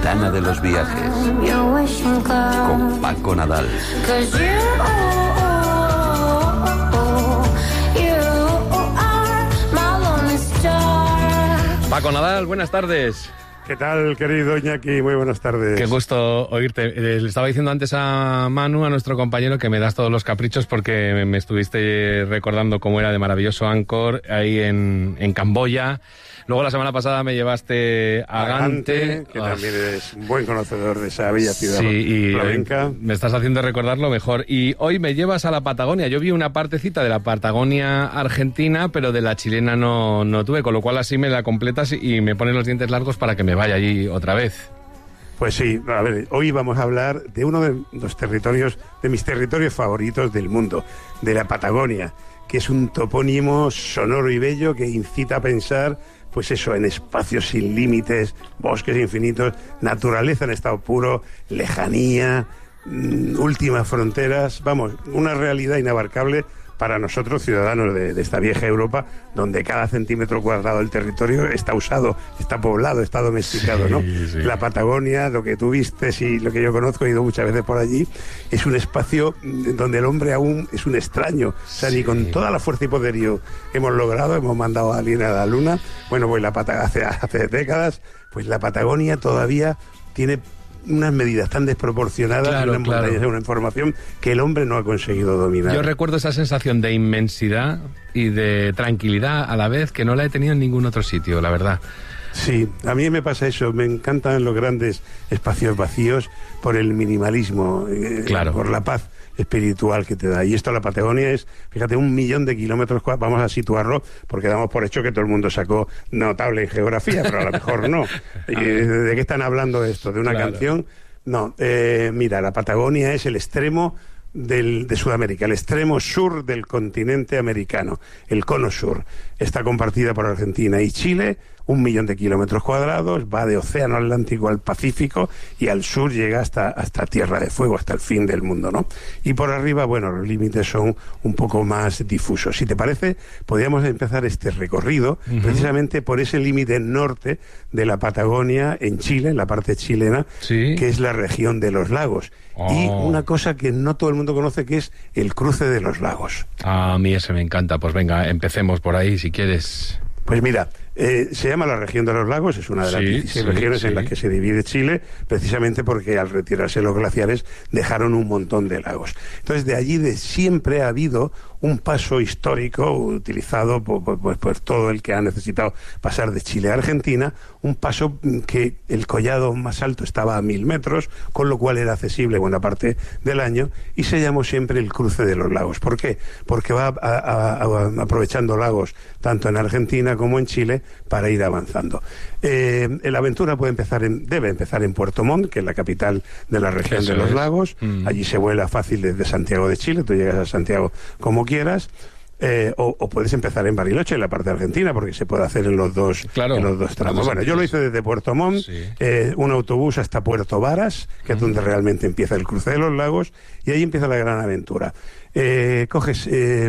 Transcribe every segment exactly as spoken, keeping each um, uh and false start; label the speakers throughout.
Speaker 1: ventana de los viajes con Paco Nadal.
Speaker 2: Paco Nadal, buenas tardes.
Speaker 3: ¿Qué tal, querido Iñaki? Muy buenas tardes.
Speaker 2: Qué gusto oírte. Le estaba diciendo antes a Manu, a nuestro compañero, que me das todos los caprichos porque me estuviste recordando cómo era de maravilloso Angkor ahí en, en Camboya. Luego la semana pasada me llevaste a Gante,
Speaker 3: Gante, que oh. también eres un buen conocedor de esa bella ciudad
Speaker 2: sí, y
Speaker 3: flamenca.
Speaker 2: Me estás haciendo recordarlo mejor. Y hoy me llevas a la Patagonia. Yo vi una partecita de la Patagonia argentina, pero de la chilena no, no tuve, con lo cual así me la completas y me pones los dientes largos para que me vaya allí otra vez.
Speaker 3: Pues sí, a ver, hoy vamos a hablar de uno de los territorios, de mis territorios favoritos del mundo, de la Patagonia, que es un topónimo sonoro y bello que incita a pensar, pues eso, en espacios sin límites, bosques infinitos, naturaleza en estado puro, lejanía, mmm, últimas fronteras, vamos, una realidad inabarcable para nosotros, ciudadanos de, de esta vieja Europa, donde cada centímetro cuadrado del territorio está usado, está poblado, está domesticado, ¿no?
Speaker 2: Sí, sí.
Speaker 3: La Patagonia, lo que tú vistes y lo que yo conozco, he ido muchas veces por allí, es un espacio donde el hombre aún es un extraño. O sea, sí. Ni con toda la fuerza y poderío que hemos logrado, hemos mandado a alguien a la luna, bueno, pues la Patagonia hace, hace décadas, pues la Patagonia todavía tiene unas medidas tan desproporcionadas,
Speaker 2: claro,
Speaker 3: unas
Speaker 2: claro.
Speaker 3: montañas, una información que el hombre no ha conseguido dominar.
Speaker 2: Yo recuerdo esa sensación de inmensidad y de tranquilidad a la vez que no la he tenido en ningún otro sitio, la verdad.
Speaker 3: Sí, a mí me pasa eso, me encantan los grandes espacios vacíos por el minimalismo, eh,
Speaker 2: claro.
Speaker 3: por la paz espiritual que te da. Y esto, la Patagonia es, fíjate, un millón de kilómetros cuadrados. Vamos a situarlo porque damos por hecho que todo el mundo sacó notable en geografía, pero a lo mejor no. ¿Y de qué están hablando esto? ¿De una claro. canción? No, eh, mira, la Patagonia es el extremo del, de Sudamérica, el extremo sur del continente americano, el cono sur. Está compartida por Argentina y Chile, un millón de kilómetros cuadrados, va de Océano Atlántico al Pacífico y al sur llega hasta, hasta Tierra de Fuego, hasta el fin del mundo, ¿no? Y por arriba, bueno, los límites son un poco más difusos. Si te parece, podríamos empezar este recorrido uh-huh. precisamente por ese límite norte de la Patagonia en Chile, en la parte chilena, ¿sí? Que es la región de los lagos. Oh. Y una cosa que no todo el mundo conoce, que es el cruce de los lagos.
Speaker 2: Ah, a mí ese me encanta. Pues venga, empecemos por ahí, si quieres.
Speaker 3: Pues mira, eh, se llama la región de los lagos, es una de las sí, dieciséis sí, regiones sí. en las que se divide Chile, precisamente porque al retirarse los glaciares dejaron un montón de lagos. Entonces, de allí de siempre ha habido un paso histórico utilizado por, por, por, por todo el que ha necesitado pasar de Chile a Argentina, un paso que el collado más alto estaba a mil metros, con lo cual era accesible buena parte del año, y se llamó siempre el cruce de los lagos. ¿Por qué? Porque va a, a, a, aprovechando lagos tanto en Argentina como en Chile para ir avanzando. Eh, la aventura puede empezar en, debe empezar en Puerto Montt, que es la capital de la región Eso de los es. lagos. Mm. Allí se vuela fácil desde Santiago de Chile, tú llegas a Santiago como quieras. Eh, o, o puedes empezar en Bariloche, en la parte argentina, porque se puede hacer en los dos,
Speaker 2: claro,
Speaker 3: en los dos tramos. Bueno, yo lo hice desde Puerto Montt, sí. eh, un autobús hasta Puerto Varas, que uh-huh. es donde realmente empieza el cruce de los lagos, y ahí empieza la gran aventura. Eh, coges... Eh,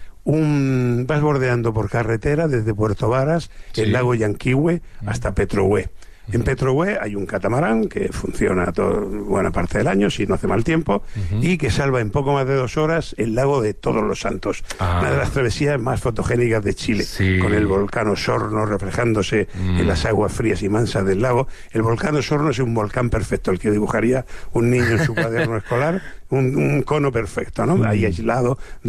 Speaker 3: Un, vas bordeando por carretera desde Puerto Varas, sí. el lago Yanquihue, hasta Petrohue. Uh-huh. En Petrohue hay un catamarán que funciona toda buena parte del año, si no hace mal tiempo, uh-huh. y que salva en poco más de dos horas el lago de Todos los Santos. Ah. Una de las travesías más fotogénicas de Chile, sí. con el volcán Osorno reflejándose mm. en las aguas frías y mansas del lago. El volcán Osorno es un volcán perfecto, el que dibujaría un niño en su cuaderno escolar, un, un cono perfecto, ¿no? Mm. Ahí aislado de